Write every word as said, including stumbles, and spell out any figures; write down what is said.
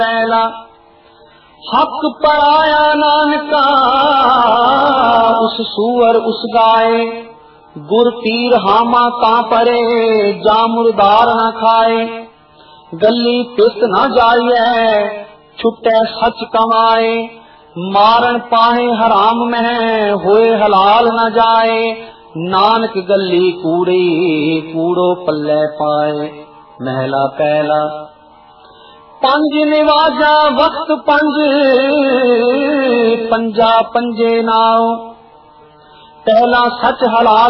पहला हक पर आया नानका, उस सुअर उस गाय, गुर तीर हामा का परे, जा मुर्दार न खाए। गली पिस न जाइए, छुटे सच कमाए, मारन पाए हराम में, होए हलाल न जाए। नानक गली कूड़ी, कूड़ो पल्ले पाए। महला पहला पंज निवाजा वक्त पंज, पंजा पंजे नाव। पहला सच हलाल